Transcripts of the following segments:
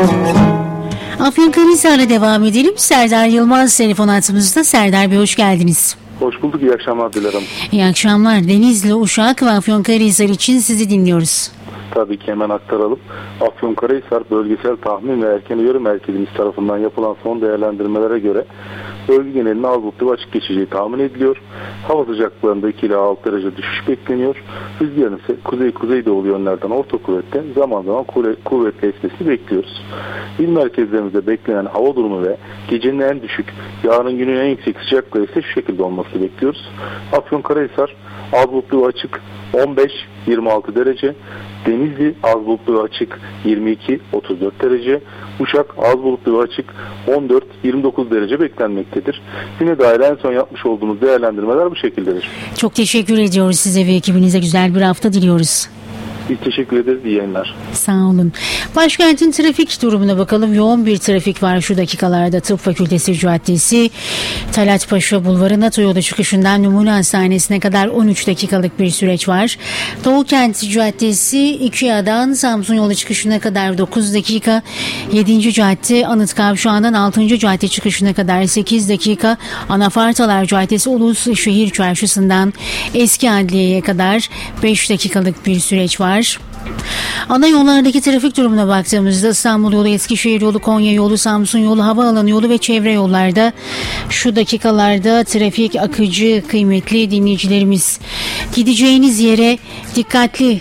Afyonkarahisar'la devam edelim. Serdar Yılmaz telefon hattımızda. Serdar Bey, hoş geldiniz. Hoş bulduk. İyi akşamlar dilerim. İyi akşamlar. Denizli, Uşak ve Afyonkarahisar için sizi dinliyoruz. Tabii ki hemen aktaralım. Afyonkarahisar Bölgesel Tahmin ve Erken Uyarı Merkezimiz tarafından yapılan son değerlendirmelere göre bölge genelinde az bulutlu ve açık geçeceği tahmin ediliyor. Hava sıcaklıklarında 2 ila 6 derece düşüş bekleniyor. Rüzgarın ise kuzey-kuzeydoğu yönlerden orta kuvvetten zaman zaman kuvvetli esmesini bekliyoruz. İl merkezlerimizde beklenen hava durumu ve gecenin en düşük, yarın günün en yüksek sıcaklığı ise şu şekilde olmasını bekliyoruz. Afyonkarahisar az bulutlu ve açık 15-26 derece, Denizli az bulutlu ve açık 22-34 derece, Uşak az bulutlu ve açık 14-29 derece beklenmektedir. Güne dair en son yapmış olduğumuz değerlendirmeler bu şekildedir. Çok teşekkür ediyoruz size ve ekibinize. Güzel bir hafta diliyoruz. Biz teşekkür ederiz. İyi yayınlar. Sağ olun. Başkentin trafik durumuna bakalım. Yoğun bir trafik var şu dakikalarda. Tıp Fakültesi Caddesi, Talat Paşa Bulvarı, NATO yolu çıkışından Numune Hastanesi'ne kadar 13 dakikalık bir süreç var. Doğu Kent Caddesi, İKEA'dan Samsun yolu çıkışına kadar 9 dakika. 7. Cadde, Anıt Kavşağı'ndan 6. Cadde çıkışına kadar 8 dakika. Anafartalar Caddesi, Ulus Şehir Çarşısı'ndan Eski Adliye'ye kadar 5 dakikalık bir süreç var. Ana yollardaki trafik durumuna baktığımızda İstanbul yolu, Eskişehir yolu, Konya yolu, Samsun yolu, havaalanı yolu ve çevre yollarda şu dakikalarda trafik akıcı kıymetli dinleyicilerimiz. Gideceğiniz yere dikkatli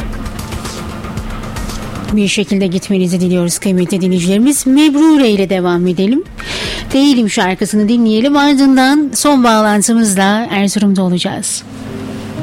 bir şekilde gitmenizi diliyoruz kıymetli dinleyicilerimiz. Mebrure ile devam edelim. Değilim şarkısını dinleyelim, ardından son bağlantımızla Erzurum'da olacağız.